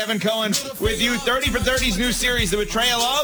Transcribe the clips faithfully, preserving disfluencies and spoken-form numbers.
Kevin Cohen with you. thirty for thirty's new series, The Betrayal of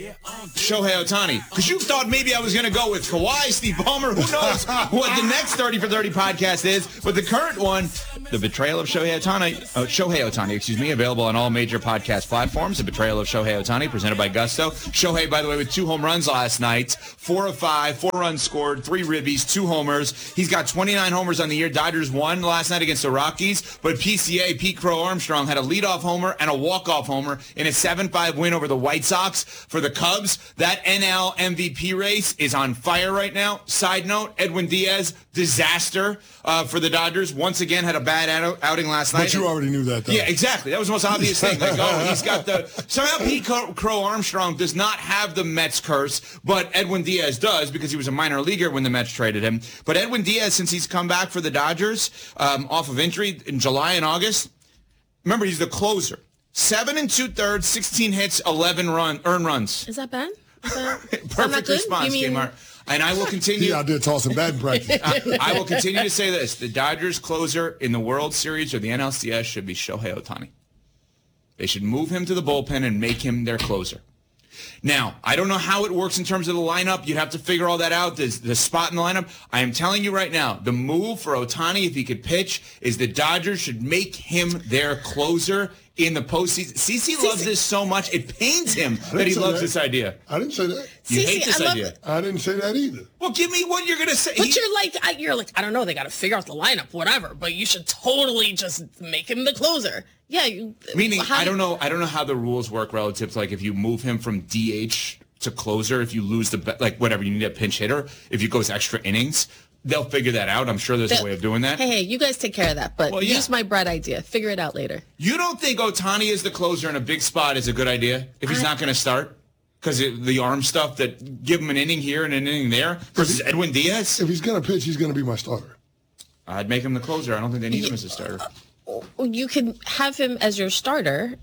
Shohei Ohtani. Because you thought maybe I was going to go with Kawhi, Steve Ballmer. Who knows what the next thirty for thirty podcast is. But the current one, The Betrayal of Shohei Ohtani, uh, Shohei Ohtani, excuse me, available on all major podcast platforms. The Betrayal of Shohei Ohtani, presented by Gusto. Shohei, by the way, with two home runs last night. Four of five, four runs scored, three ribbies, two homers. He's got twenty-nine homers on the year. Dodgers won last night against the Rockies. But P C A, Pete Crow Armstrong, had a leadoff homer and a walk-off homer in a seven five win over the White Sox. For the Cubs, that N L M V P race is on fire right now. Side note, Edwin Diaz, disaster uh, for the Dodgers. Once again, had a bad out- outing last night. But you already knew that, though. Yeah, exactly. That was the most obvious thing. Like, oh, he's got the... Somehow Pete Crow Armstrong does not have the Mets curse, but Edwin Diaz does because he was a minor leaguer when the Mets traded him. But Edwin Diaz, since he's come back for the Dodgers um, off of injury in July and August, remember, he's the closer. Seven and two-thirds, sixteen hits, eleven run earned runs. Is that bad? Is that, Perfect response, mean... Kmart. And I will continue. He out there tossing bad practice. I, I will continue to say this. The Dodgers closer in the World Series or the N L C S should be Shohei Ohtani. They should move him to the bullpen and make him their closer. Now, I don't know how it works in terms of the lineup. You'd have to figure all that out, the, the spot in the lineup. I am telling you right now, the move for Ohtani, if he could pitch, is the Dodgers should make him their closer in the postseason. CeCe loves this so much, it pains him that he loves that. this idea. I didn't say that. You CeCe, hate this I idea. Love, I didn't say that either. Well, give me what you're going to say. But he, you're like, I, you're like, I don't know, they got to figure out the lineup, whatever, but you should totally just make him the closer. Yeah. You, meaning, how, I don't know I don't know how the rules work relative to, like, if you move him from D H to closer, if you lose the, like, whatever, you need a pinch hitter, if he goes extra innings, they'll figure that out. I'm sure there's the, a way of doing that. Hey, hey, you guys take care of that, but well, yeah. use my bright idea. Figure it out later. You don't think Ohtani is the closer in a big spot is a good idea if he's I, not going to start? Because the arm stuff that give him an inning here and an inning there versus he, Edwin Diaz? If he's going to pitch, he's going to be my starter. I'd make him the closer. I don't think they need you, him as a starter. You can have him as your starter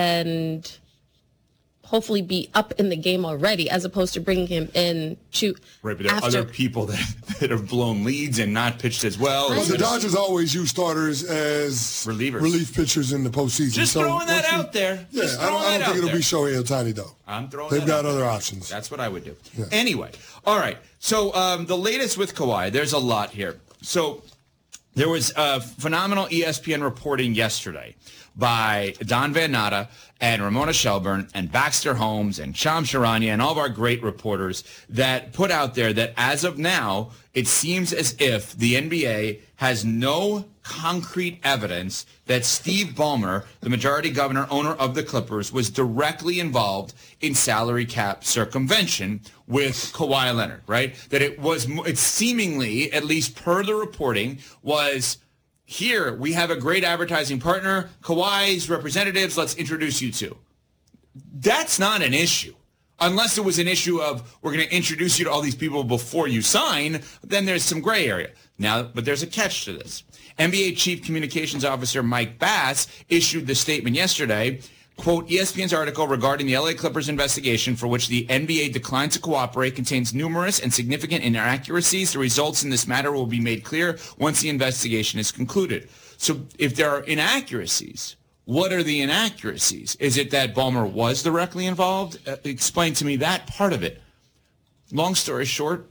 and hopefully be up in the game already, as opposed to bringing him in to right. But there are after. other people that, that have blown leads and not pitched as well. Well, the Dodgers always use starters as relievers, relief pitchers in the postseason. Just so throwing that out you, there. Yeah, Just I don't, I don't think it'll there. be Shohei Ohtani though. I'm throwing. They've that got out other there. options. That's what I would do. Yeah. Anyway, all right. So um, the latest with Kawhi, there's a lot here. So there was uh, phenomenal E S P N reporting yesterday by Don Van Natta and Ramona Shelburne and Baxter Holmes and Sham Charania and all of our great reporters that put out there that as of now, it seems as if the N B A has no concrete evidence that Steve Ballmer, the majority governor, owner of the Clippers, was directly involved in salary cap circumvention with Kawhi Leonard, right? That it was, it seemingly, at least per the reporting, was... Here, we have a great advertising partner, Kawhi's representatives, let's introduce you to. That's not an issue. Unless it was an issue of, we're going to introduce you to all these people before you sign, then there's some gray area. Now, but there's a catch to this. N B A Chief Communications Officer Mike Bass issued the statement yesterday, quote, E S P N's article regarding the L A Clippers investigation for which the N B A declined to cooperate contains numerous and significant inaccuracies. The results in this matter will be made clear once the investigation is concluded. So if there are inaccuracies, what are the inaccuracies? Is it that Ballmer was directly involved? Uh, explain to me that part of it. Long story short,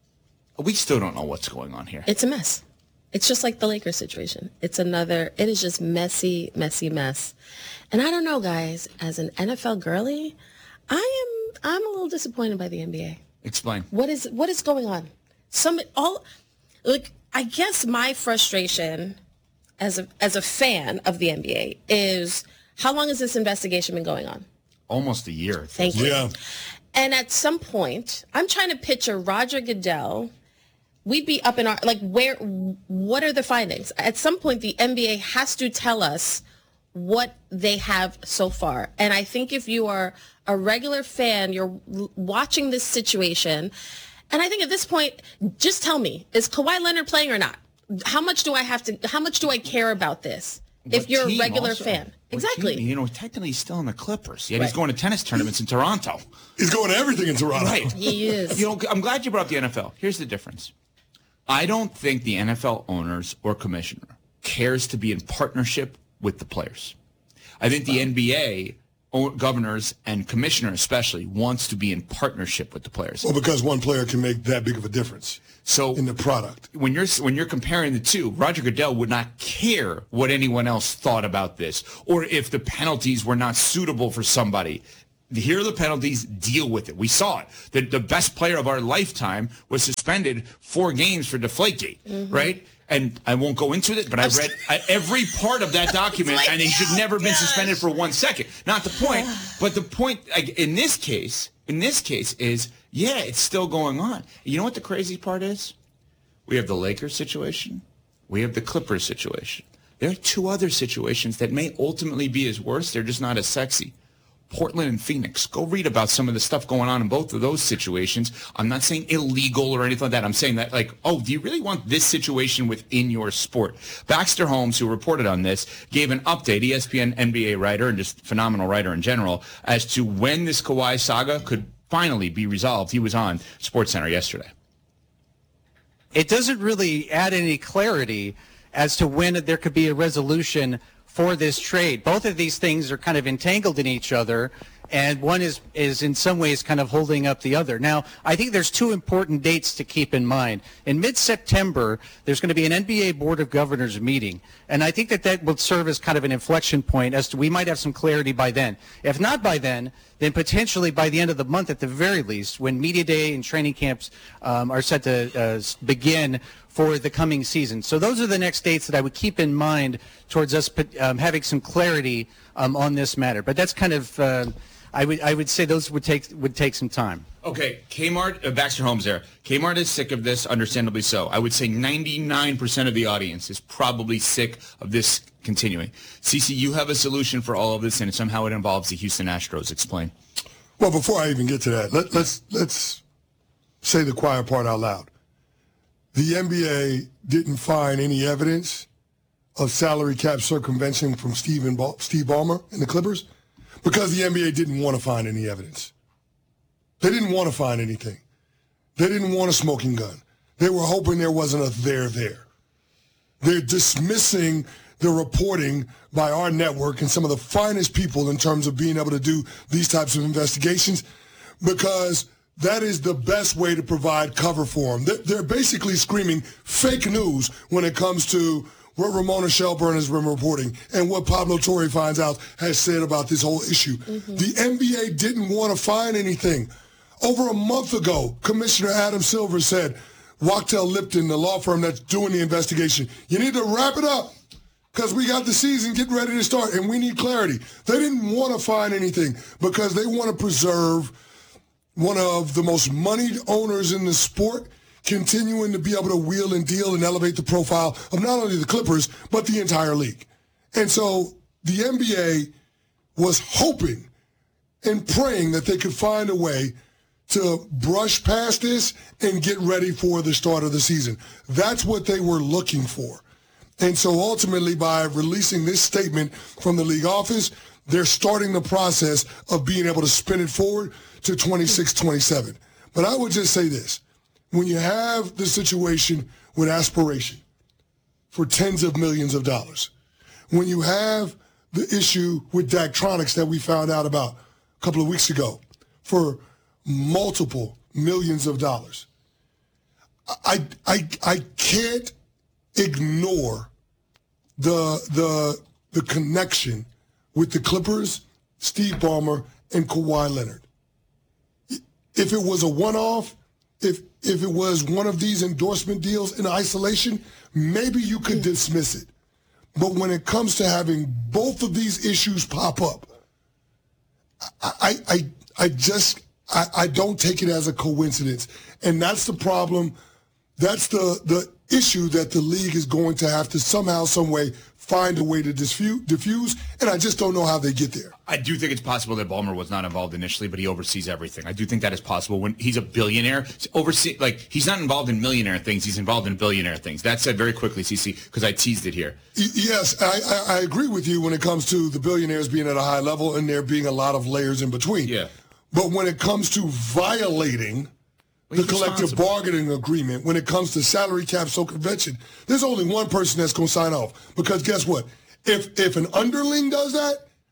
we still don't know what's going on here. It's a mess. It's just like the Lakers situation. It's another, it is just messy, messy mess. And I don't know, guys, as an N F L girly, I am, I'm a little disappointed by the N B A. Explain. What is, what is going on? Some, all, like, I guess my frustration as a, as a fan of the N B A is, how long has this investigation been going on? Almost a year. Thank you. Yeah. And at some point, I'm trying to picture Roger Goodell. We'd be up in our, like, where, what are the findings? At some point, the N B A has to tell us what they have so far. And I think if you are a regular fan, you're watching this situation, and I think at this point, just tell me, is Kawhi Leonard playing or not? How much do I have to, how much do I care about this? What if you're a regular also? fan. What exactly. team? You know, technically he's still in the Clippers, yet right. he's going to tennis tournaments in Toronto. He's going to everything in Toronto. Right. He is. You know, I'm glad you brought up the N F L. Here's the difference. I don't think the N F L owners or commissioner cares to be in partnership with the players. I think the N B A o- governors and commissioner especially wants to be in partnership with the players. Well, because one player can make that big of a difference So in the product. when you're when you're comparing the two, Roger Goodell would not care what anyone else thought about this or if the penalties were not suitable for somebody. Here are the penalties, deal with it. We saw it. The, the best player of our lifetime was suspended four games for Deflategate, mm-hmm. right? And I won't go into it, but I read every part of that document, like, and he should never have been suspended for one second. Not the point, but the point like, in this case, in this case is, yeah, it's still going on. You know what the crazy part is? We have the Lakers situation. We have the Clippers situation. There are two other situations that may ultimately be as worse. They're just not as sexy. Portland and Phoenix. Go read about some of the stuff going on in both of those situations. I'm not saying illegal or anything like that. I'm saying that, like, oh, do you really want this situation within your sport? Baxter Holmes, who reported on this, gave an update, E S P N N B A writer and just phenomenal writer in general, as to when this Kawhi saga could finally be resolved. He was on SportsCenter yesterday. It doesn't really add any clarity as to when there could be a resolution for this trade. Both of these things are kind of entangled in each other, and one is, is in some ways kind of holding up the other. Now, I think there's two important dates to keep in mind. In mid-September, there's going to be an N B A Board of Governors meeting, and I think that that will serve as kind of an inflection point as to we might have some clarity by then. If not by then, then potentially by the end of the month at the very least, when Media Day and training camps um, are set to uh, begin for the coming season. So those are the next dates that I would keep in mind towards us um, having some clarity um, on this matter. But that's kind of, uh, I would I would say those would take would take some time. Okay, Kmart, uh, Baxter Holmes there. Kmart is sick of this, understandably so. I would say ninety-nine percent of the audience is probably sick of this continuing. Cece, you have a solution for all of this, and somehow it involves the Houston Astros. Explain. Well, before I even get to that, let, let's let's say the quiet part out loud. The N B A didn't find any evidence of salary cap circumvention from Steve, and ba- Steve Ballmer and the Clippers because the N B A didn't want to find any evidence. They didn't want to find anything. They didn't want a smoking gun. They were hoping there wasn't a there there. They're dismissing the reporting by our network and some of the finest people in terms of being able to do these types of investigations because that is the best way to provide cover for them. They're basically screaming fake news when it comes to what Ramona Shelburne has been reporting and what Pablo Torre finds out has said about this whole issue. Mm-hmm. The N B A didn't want to find anything. Over a month ago, Commissioner Adam Silver said, Wachtell Lipton, the law firm that's doing the investigation, you need to wrap it up because we got the season getting ready to start and we need clarity. They didn't want to find anything because they want to preserve one of the most moneyed owners in the sport, continuing to be able to wheel and deal and elevate the profile of not only the Clippers, but the entire league. And so the N B A was hoping and praying that they could find a way to brush past this and get ready for the start of the season. That's what they were looking for. And so ultimately, by releasing this statement from the league office, they're starting the process of being able to spin it forward to twenty-six twenty-seven. But I would just say this. When you have the situation with aspiration for tens of millions of dollars, when you have the issue with Daktronics that we found out about a couple of weeks ago for multiple millions of dollars, I, I, I can't ignore the, the, the connection with the Clippers, Steve Ballmer, and Kawhi Leonard. If it was a one-off, if if it was one of these endorsement deals in isolation, maybe you could dismiss it. But when it comes to having both of these issues pop up, I I I just I, I don't take it as a coincidence. And that's the problem. That's the the issue that the league is going to have to somehow, some way find a way to diffuse, diffuse, and I just don't know how they get there. I do think it's possible that Ballmer was not involved initially, but he oversees everything. I do think that is possible. When he's a billionaire, oversee like he's not involved in millionaire things. He's involved in billionaire things. That said very quickly, C C, because I teased it here. Yes, I, I, I agree with you when it comes to the billionaires being at a high level and there being a lot of layers in between. Yeah. But when it comes to violating the collective bargaining agreement, when it comes to salary cap circumvention, there's only one person that's going to sign off. Because guess what? If if an underling does that,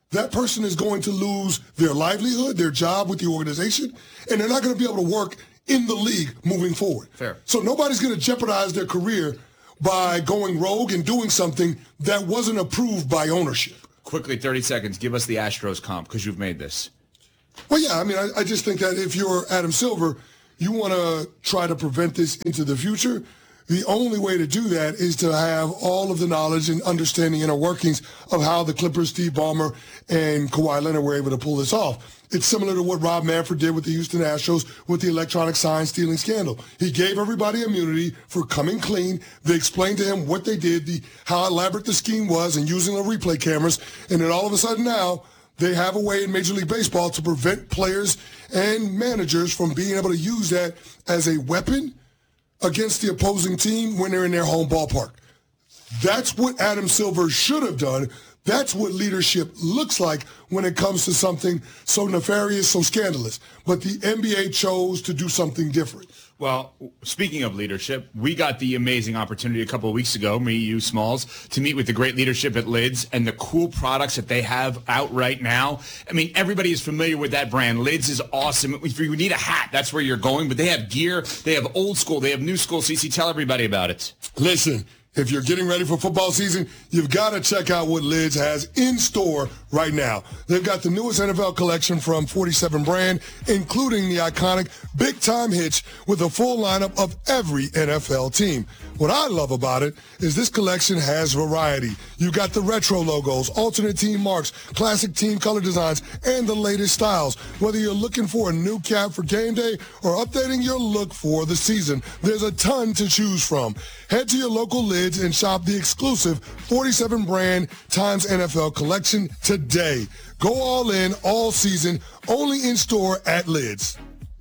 that person is going to lose their livelihood, their job with the organization, and they're not going to be able to work in the league moving forward. Fair. So nobody's going to jeopardize their career by going rogue and doing something that wasn't approved by ownership. Quickly, thirty seconds. Give us the Astros comp because you've made this. Well, yeah, I mean, I, I just think that if you're Adam Silver, you want to try to prevent this into the future. The only way to do that is to have all of the knowledge and understanding inner workings of how the Clippers, Steve Ballmer, and Kawhi Leonard were able to pull this off. It's similar to what Rob Manfred did with the Houston Astros with the electronic sign stealing scandal. He gave everybody immunity for coming clean. They explained to him what they did, the how elaborate the scheme was, and using the replay cameras. And then all of a sudden now, they have a way in Major League Baseball to prevent players and managers from being able to use that as a weapon against the opposing team when they're in their home ballpark. That's what Adam Silver should have done. That's what leadership looks like when it comes to something so nefarious, so scandalous. But the N B A chose to do something different. Well, speaking of leadership, we got the amazing opportunity a couple of weeks ago, me, you, Smalls, to meet with the great leadership at Lids and the cool products that they have out right now. I mean, everybody is familiar with that brand. Lids is awesome. If you need a hat, that's where you're going. But they have gear. They have old school. They have new school. C C, tell everybody about it. Listen, if you're getting ready for football season, you've got to check out what Lids has in store right now. They've got the newest N F L collection from forty-seven brand, including the iconic Big Time Hitch with a full lineup of every N F L team. What I love about it is this collection has variety. You got the retro logos, alternate team marks, classic team color designs, and the latest styles. Whether you're looking for a new cap for game day or updating your look for the season, there's a ton to choose from. Head to your local Lids and shop the exclusive forty-seven brand times N F L collection today. Go all in all season, only in store at Lids.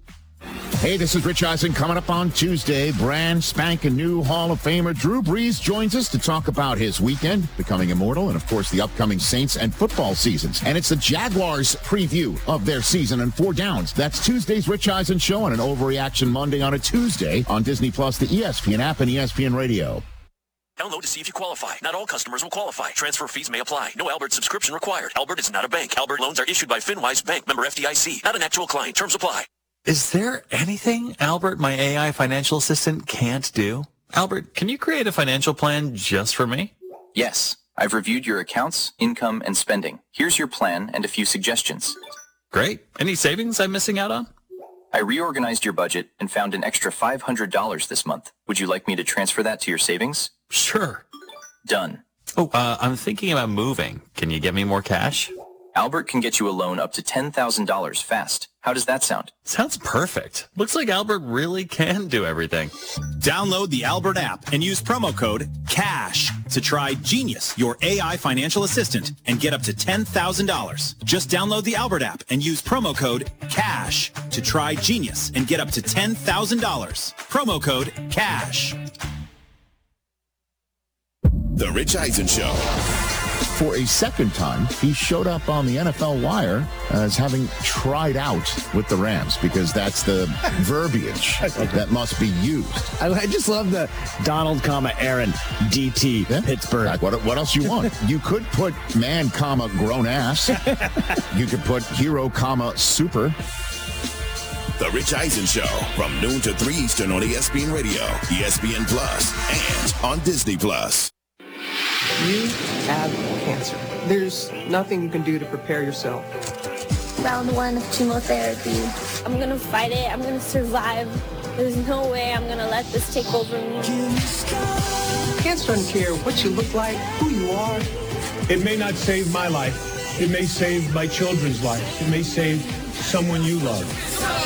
Hey, this is Rich Eisen. Coming up on Tuesday, brand spanking new Hall of Famer Drew Brees joins us to talk about his weekend, becoming immortal, and of course the upcoming Saints and football seasons. And it's the Jaguars preview of their season and four downs. That's Tuesday's Rich Eisen Show on an Overreaction Monday on a Tuesday on Disney Plus, the E S P N app, and E S P N Radio. Download to see if you qualify. Not all customers will qualify. Transfer fees may apply. No Albert subscription required. Albert is not a bank. Albert loans are issued by FinWise Bank, member F D I C. Not an actual client. Terms apply. Is there anything Albert, my A I financial assistant, can't do? Albert, can you create a financial plan just for me? Yes. I've reviewed your accounts, income, and spending. Here's your plan and a few suggestions. Great. Any savings I'm missing out on? I reorganized your budget and found an extra five hundred dollars this month. Would you like me to transfer that to your savings? Sure. Done. Oh, uh, I'm thinking about moving. Can you get me more cash? Albert can get you a loan up to ten thousand dollars fast. How does that sound? Sounds perfect. Looks like Albert really can do everything. Download the Albert app and use promo code CASH to try Genius, your A I financial assistant, and get up to ten thousand dollars. Just download the Albert app and use promo code CASH to try Genius and get up to ten thousand dollars. Promo code CASH. The Rich Eisen Show. For a second time, he showed up on the N F L Wire as having tried out with the Rams, because that's the verbiage that must be used. I, I just love the Donald, comma, Aaron, D T, yeah. Pittsburgh. What, what else you want? You could put man, comma, grown ass. You could put hero, comma, super. The Rich Eisen Show from noon to three Eastern on E S P N Radio, E S P N Plus, and on Disney Plus. You have cancer. There's nothing you can do to prepare yourself. Round one of chemotherapy. I'm gonna fight it. I'm gonna survive. There's no way I'm gonna let this take over me. Cancer doesn't care what you look like, who you are. It may not save my life. It may save my children's lives. It may save someone you love.